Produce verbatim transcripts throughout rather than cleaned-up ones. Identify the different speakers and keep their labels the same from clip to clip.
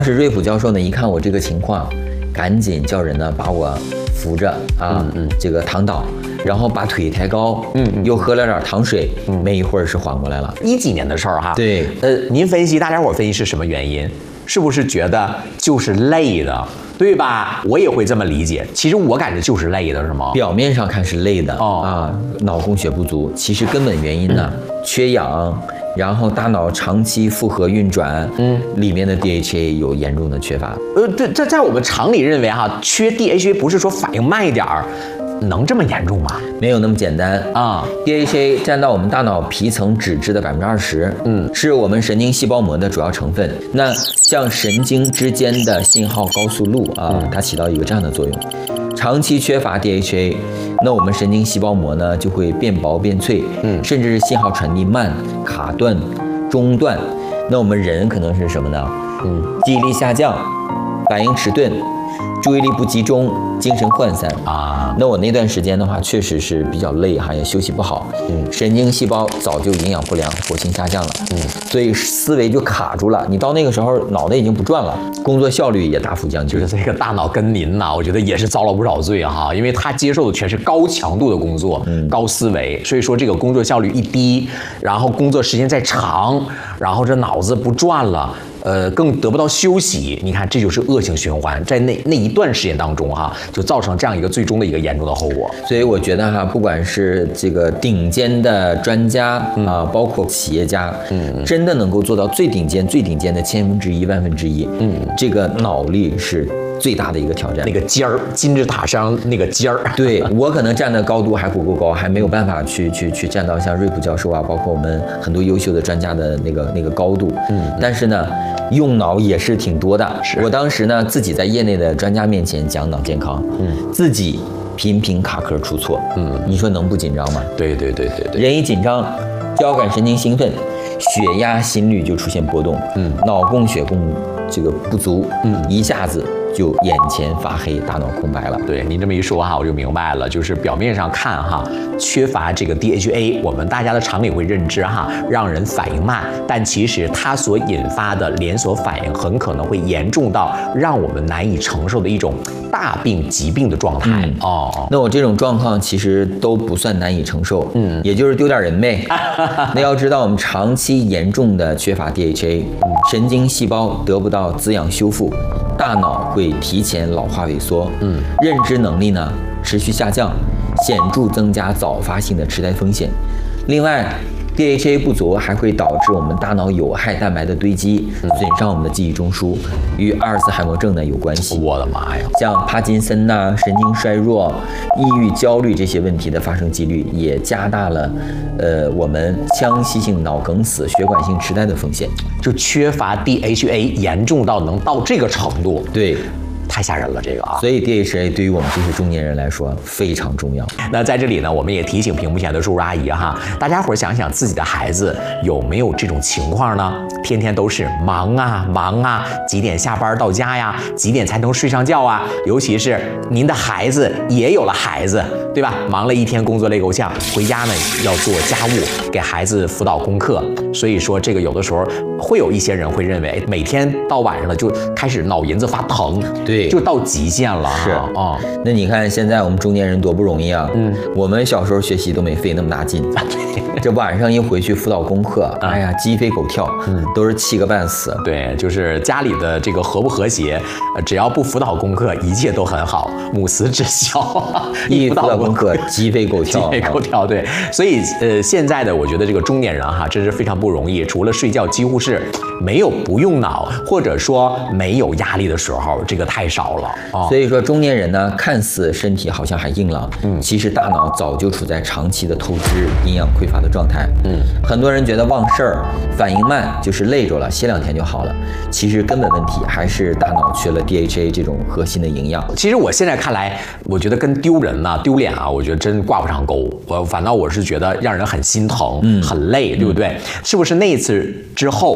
Speaker 1: 是瑞普教授呢，一看我这个情况，赶紧叫人呢把我扶着啊，嗯嗯这个躺倒，然后把腿抬高，嗯，嗯又喝了点糖水，嗯，没一会儿是缓过来了。
Speaker 2: 一几年的事儿哈，
Speaker 1: 对，
Speaker 2: 呃，您分析，大家伙分析是什么原因？是不是觉得就是累的，对吧？我也会这么理解。其实我感觉就是累的，是吗？
Speaker 1: 表面上看是累的，哦啊，脑供血不足，其实根本原因呢，嗯、缺氧。然后大脑长期负荷运转，嗯，里面的 D H A 有严重的缺乏。
Speaker 2: 呃，这这在我们常理认为哈，缺 D H A 不是说反应慢一点儿，能这么严重吗？
Speaker 1: 没有那么简单啊。D H A 占到我们大脑皮层脂质的百分之二十，嗯，是我们神经细胞膜的主要成分。那像神经之间的信号高速路啊，嗯、它起到一个这样的作用。长期缺乏 D H A， 那我们神经细胞膜呢就会变薄变脆，嗯，甚至是信号传递慢、卡顿、中断。那我们人可能是什么呢？嗯，记忆力下降，反应迟钝，注意力不集中，精神涣散啊。那我那段时间的话，确实是比较累哈，也休息不好，嗯，神经细胞早就营养不良，活性下降了，嗯，所以思维就卡住了。你到那个时候，脑袋已经不转了，工作效率也大幅降低。
Speaker 2: 就是这个大脑跟您呐，我觉得也是遭了不少罪哈，因为他接受的全是高强度的工作，嗯，高思维，所以说这个工作效率一低，然后工作时间再长，然后这脑子不转了。呃，更得不到休息，你看这就是恶性循环，在那那一段时间当中哈，就造成这样一个最终的一个严重的后果。
Speaker 1: 所以我觉得哈，不管是这个顶尖的专家、嗯、啊，包括企业家，嗯，真的能够做到最顶尖、最顶尖的千分之一、万分之一，嗯，这个脑力是最大的一个挑战。
Speaker 2: 那个尖儿，金字塔上那个尖儿，
Speaker 1: 对我可能站的高度还不够高，还没有办法去去去站到像瑞普教授啊，包括我们很多优秀的专家的那个那个高度，嗯，但是呢。用脑也是挺多的。我当时呢，自己在业内的专家面前讲脑健康，嗯，自己频频卡壳出错，嗯，你说能不紧张吗？
Speaker 2: 对对对对对，
Speaker 1: 人一紧张，交感神经兴奋，血压、心率就出现波动，嗯，脑供血供这个不足，嗯，一下子就眼前发黑，大脑空白了。
Speaker 2: 对，您这么一说哈，我就明白了，就是表面上看哈，缺乏这个 D H A， 我们大家的常理会认知哈，让人反应慢，但其实它所引发的连锁反应很可能会严重到让我们难以承受的一种大病疾病的状态。嗯、哦，
Speaker 1: 那我这种状况其实都不算难以承受，嗯，也就是丢点人呗。那要知道，我们长期严重的缺乏 D H A，、嗯、神经细胞得不到滋养修复，大脑会提前老化萎缩，嗯，认知能力呢持续下降，显著增加早发性的痴呆风险。另外 D H A 不足还会导致我们大脑有害蛋白的堆积，损伤我们的记忆中枢，与阿尔茨海默症呢有关系。
Speaker 2: 我的妈呀！
Speaker 1: 像帕金森呐、啊、神经衰弱、抑郁、焦虑这些问题的发生几率，也加大了，呃，我们腔隙性脑梗死、血管性痴呆的风险。
Speaker 2: 就缺乏 D H A 严重到能到这个程度，
Speaker 1: 对。
Speaker 2: 太吓人了，这个啊！
Speaker 1: 所以 D H A 对于我们这些中年人来说非常重要。
Speaker 2: 那在这里呢，我们也提醒屏幕前的叔叔阿姨哈，大家伙想想自己的孩子有没有这种情况呢？天天都是忙啊忙啊，几点下班到家呀？几点才能睡上觉啊？尤其是您的孩子也有了孩子，对吧？忙了一天，工作累够呛，回家呢要做家务，给孩子辅导功课。所以说，这个有的时候会有一些人会认为，每天到晚上了就开始脑银子发疼，
Speaker 1: 对。
Speaker 2: 就到极限了，
Speaker 1: 是啊、哦。那你看现在我们中年人多不容易啊，嗯，我们小时候学习都没费那么大劲，这晚上一回去辅导功课，哎呀，鸡飞狗跳，嗯，都是气个半死。
Speaker 2: 对，就是家里的这个和不和谐，只要不辅导功课，一切都很好，母慈子孝。
Speaker 1: 一辅导功课，鸡飞狗跳，
Speaker 2: 鸡飞狗跳。对，所以呃，现在的我觉得这个中年人哈，真是非常不容易，除了睡觉，几乎是没有不用脑，或者说没有压力的时候，这个太少了。哦、
Speaker 1: 所以说中年人呢，看似身体好像还硬朗，嗯，其实大脑早就处在长期的透支、营养匮乏的状态。嗯，很多人觉得忘事儿、反应慢就是累着了，歇两天就好了。其实根本问题还是大脑缺了 D H A 这种核心的营养。
Speaker 2: 其实我现在看来，我觉得跟丢人呐、啊、丢脸啊，我觉得真挂不上钩。我反倒我是觉得让人很心疼，嗯，很累，对不对？嗯、是不是那一次之后？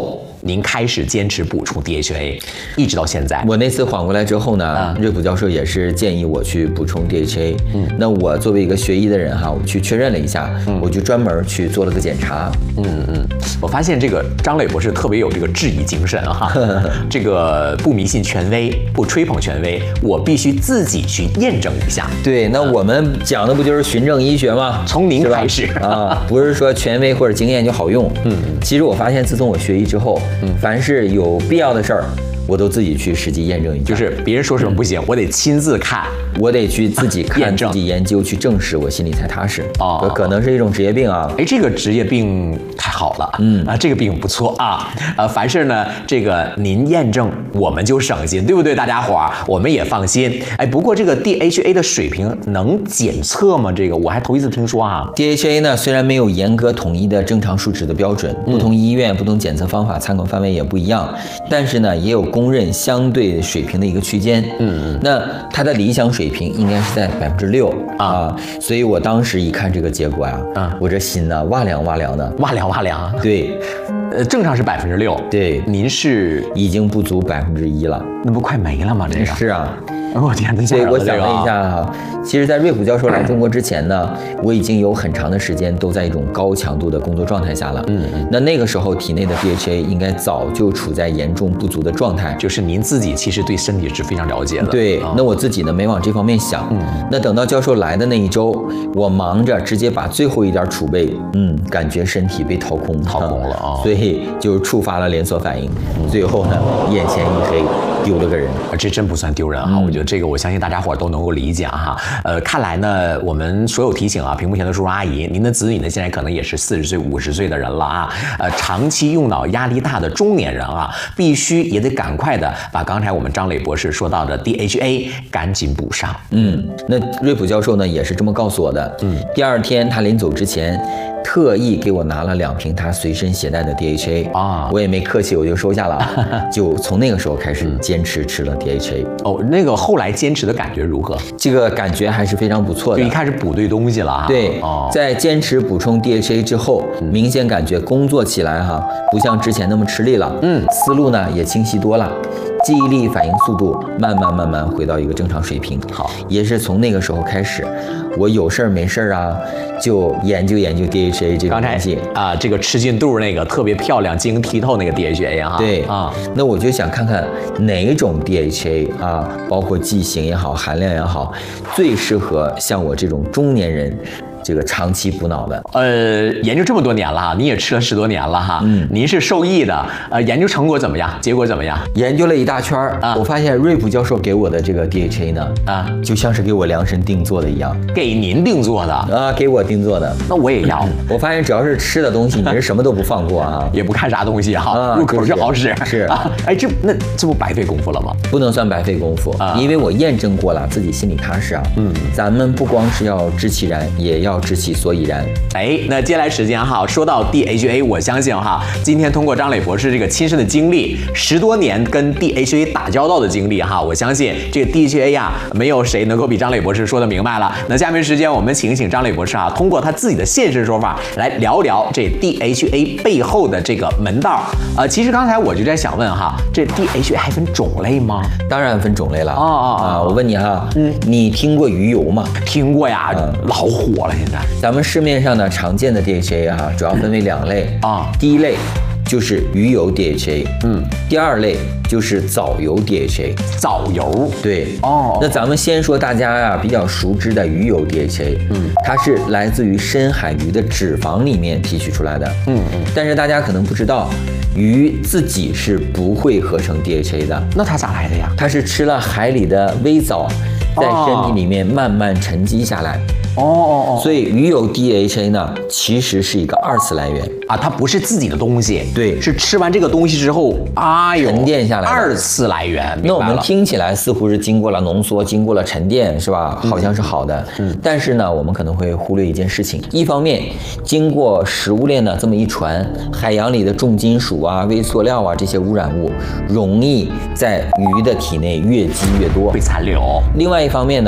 Speaker 2: 您开始坚持补充 D H A， 一直到现在？
Speaker 1: 我那次缓过来之后呢，
Speaker 2: 嗯、
Speaker 1: 瑞普教授也是建议我去补充 D H A。嗯，那我作为一个学医的人哈，我去确认了一下，嗯、我就专门去做了个检查。
Speaker 2: 嗯嗯，我发现这个张磊博士特别有这个质疑精神哈，这个不迷信权威，不吹捧权威，我必须自己去验证一下。
Speaker 1: 对，那我们讲的不就是循证医学吗？
Speaker 2: 从您开始
Speaker 1: 啊，不是说权威或者经验就好用。嗯，其实我发现自从我学医之后，嗯，凡是有必要的事儿，我都自己去实际验证一下。
Speaker 2: 就是别人说什么不行，我得亲自看，
Speaker 1: 我得去自己看、自己研究、去证实，我心里才踏实。哦，可能是一种职业病啊。
Speaker 2: 哎，这个职业病太好了，嗯啊，这个病不错啊。呃，凡事呢，这个您验证，我们就省心，对不对？大家伙儿，我们也放心。哎，不过这个 D H A 的水平能检测吗？这个我还头一次听说啊。
Speaker 1: D H A 呢，虽然没有严格统一的正常数值的标准，不同医院、不同检测方法参考范围也不一样，但是呢，也有公认相对水平的一个区间。嗯嗯，那它的理想水平应该是在百分之六啊，所以我当时一看这个结果呀，啊，我这心呐哇凉哇凉的，
Speaker 2: 哇凉哇凉。
Speaker 1: 对，
Speaker 2: 呃，正常是百分之六，
Speaker 1: 对，
Speaker 2: 您是
Speaker 1: 已经不足百分之一了，
Speaker 2: 那不快没了吗？这个
Speaker 1: 是啊。
Speaker 2: 我、哦、天哪！
Speaker 1: 所以我想了一下哈，其实，在瑞普教授来中国之前呢，我已经有很长的时间都在一种高强度的工作状态下了。嗯嗯。那那个时候体内的 D H A 应该早就处在严重不足的状态。
Speaker 2: 就是您自己其实对身体是非常了解的。
Speaker 1: 对，哦、那我自己呢没往这方面想。嗯。那等到教授来的那一周，我忙着直接把最后一点储备，嗯，感觉身体被掏空，
Speaker 2: 掏空了啊、哦，
Speaker 1: 所以就触发了连锁反应，嗯、最后呢眼前一黑，丢了个人。
Speaker 2: 这真不算丢人哈、嗯，我觉得这个我相信大家伙都能够理解哈。呃，看来呢，我们所有提醒啊，屏幕前的叔叔阿姨，您的子女呢现在可能也是四十岁、五十岁的人了啊。呃，长期用脑压力大的中年人啊，必须也得赶快的把刚才我们张磊博士说到的 D H A 赶紧补上。
Speaker 1: 嗯，那瑞普教授呢也是这么告诉我的。嗯，第二天他临走之前，特意给我拿了两瓶他随身携带的 D H A 啊，我也没客气，我就收下了。就从那个时候开始坚持吃了 D H A。
Speaker 2: 哦，那个后来坚持的感觉如何？
Speaker 1: 这个感觉还是非常不错的。
Speaker 2: 就一开始补对东西了啊。
Speaker 1: 对，哦，在坚持补充 D H A 之后，嗯、明显感觉工作起来哈，不像之前那么吃力了。嗯，思路呢也清晰多了。记忆力、反应速度慢慢慢慢回到一个正常水平。好，也是从那个时候开始，我有事儿没事儿啊，就研究研究 D H A 这个东西
Speaker 2: 啊，这个吃进肚那个特别漂亮、晶莹剔透那个 D H A 啊。
Speaker 1: 对啊，那我就想看看哪种 D H A 啊，包括剂型也好、含量也好，最适合像我这种中年人。这个长期补脑的，
Speaker 2: 呃，研究这么多年了哈，你也吃了十多年了哈，嗯，您是受益的，呃，研究成果怎么样？结果怎么样？
Speaker 1: 研究了一大圈儿啊，我发现瑞普教授给我的这个 D H A 呢，啊，就像是给我量身定做的一样，
Speaker 2: 给您定做的
Speaker 1: 啊，给我定做的，
Speaker 2: 那我也要。
Speaker 1: 我发现只要是吃的东西，你是什么都不放过啊，
Speaker 2: 也不看啥东西哈，啊、入口就好使。
Speaker 1: 是
Speaker 2: 啊，哎，这那这不白费功夫了吗？
Speaker 1: 不能算白费功夫啊，因为我验证过了，自己心里踏实啊。嗯，咱们不光是要知其然，也要知其所以然。
Speaker 2: 哎，那接下来时间哈，说到 D H A， 我相信哈，今天通过张磊博士这个亲身的经历，十多年跟 D H A 打交道的经历哈，我相信这个 D H A 呀，没有谁能够比张磊博士说的明白了。那下面时间我们请一请张磊博士啊，通过他自己的现身说法来聊聊这 D H A 背后的这个门道。呃，其实刚才我就在想问哈，这 D H A 还分种类吗？
Speaker 1: 当然分种类了。
Speaker 2: 哦哦
Speaker 1: 啊，我问你哈，嗯，你听过鱼油吗？
Speaker 2: 听过呀，嗯、老火了现在。
Speaker 1: 咱们市面上呢常见的 D H A 啊，主要分为两类啊。第一类就是鱼油 D H A， 嗯，第二类就是藻油 D H A。
Speaker 2: 藻油，
Speaker 1: 对
Speaker 2: 哦。
Speaker 1: 那咱们先说大家啊比较熟知的鱼油 D H A， 嗯，它是来自于深海鱼的脂肪里面提取出来的，嗯嗯。但是大家可能不知道，鱼自己是不会合成 D H A 的。
Speaker 2: 那它咋来的呀？
Speaker 1: 它是吃了海里的微藻，在身体里面慢慢沉积下来。哦哦哦，所以鱼油 D H A 呢，其实是一个二次来源
Speaker 2: 啊，它不是自己的东西，
Speaker 1: 对，
Speaker 2: 是吃完这个东西之后，哎呦，
Speaker 1: 沉淀下来，
Speaker 2: 二次来源。
Speaker 1: 那我们听起来似乎是经过了浓缩，经过了沉淀，是吧？好像是好的，嗯，但是呢，我们可能会忽略一件事情，一方面，经过食物链的这么一传，海洋里的重金属啊、微塑料啊这些污染物，容易在鱼的体内越积越多，
Speaker 2: 会残留。
Speaker 1: 另外一方面呢，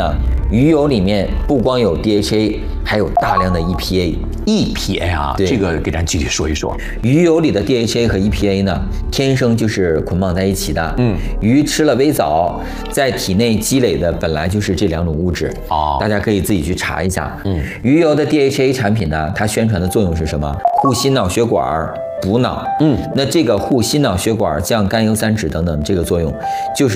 Speaker 1: 鱼油里面不光有 D H A， 还有大量的 E P A。E
Speaker 2: P A 啊，
Speaker 1: 对
Speaker 2: 这个给咱具体说一说。
Speaker 1: 鱼油里的 D H A 和 E P A 呢，天生就是捆绑在一起的。嗯，鱼吃了微藻，在体内积累的本来就是这两种物质。
Speaker 2: 哦，
Speaker 1: 大家可以自己去查一下。嗯，鱼油的 D H A 产品呢，它宣传的作用是什么？护心脑血管。补脑，嗯，那这个护心脑血管、降甘油三酯等等，这个作用就是